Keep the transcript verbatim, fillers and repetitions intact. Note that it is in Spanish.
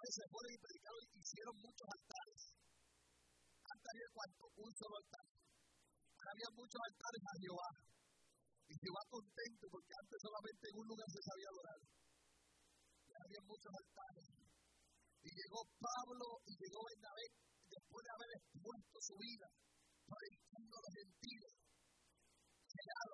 se fueron y predicaron y hicieron muchos altares. Antes había cuánto, un solo altar. Ahora había muchos altares a Jehová. Y Jehová contento porque antes solamente en un lugar se sabía adorar. Ya había muchos altares. Y llegó Pablo y llegó Bernabé después de haber expuesto su vida predicando a los gentiles. Llegaron